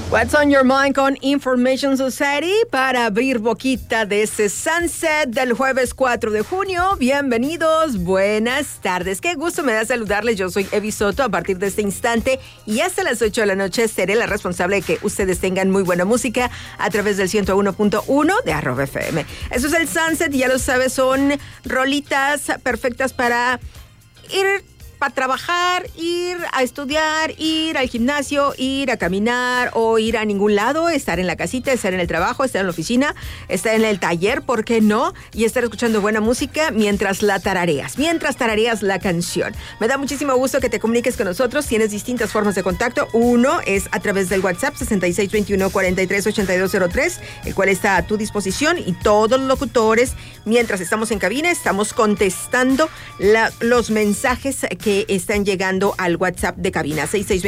What's on your mind con Information Society para abrir boquita de ese sunset del jueves 4 de junio. Bienvenidos, buenas tardes. Qué gusto me da saludarles. Yo soy Evi Soto. A partir de este instante y hasta las 8 de la noche seré la responsable de que ustedes tengan muy buena música a través del 101.1 de @FM. Eso es el sunset, ya lo sabes, son rolitas perfectas para ir para trabajar, ir a estudiar, ir al gimnasio, ir a caminar o ir a ningún lado, estar en la casita, estar en el trabajo, estar en la oficina, estar en el taller, ¿por qué no? Y estar escuchando buena música mientras tarareas la canción. Me da muchísimo gusto que te comuniques con nosotros. Tienes distintas formas de contacto. Uno es a través del WhatsApp 6621-438203, el cual está a tu disposición, y todos los locutores, mientras estamos en cabina, estamos contestando los mensajes que están llegando al WhatsApp de cabina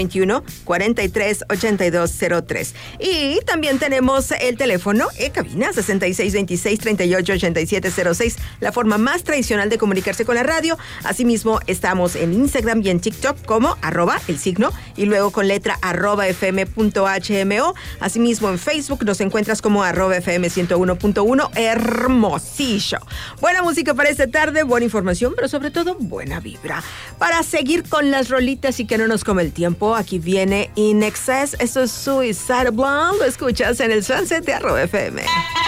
6621-438203. Y también tenemos el teléfono en cabina 6626-388706, la forma más tradicional de comunicarse con la radio. Asimismo, estamos en Instagram y en TikTok como @el_signo y luego con letra @fm.hmo. Asimismo, en Facebook nos encuentras como @fm101.1. Hermosillo. Buena música para esta tarde, buena información, pero sobre todo buena vibra. Para seguir con las rolitas y que no nos come el tiempo, aquí viene In Excess. Esto es Suicide Blonde. Lo escuchas en el sunset de @FM.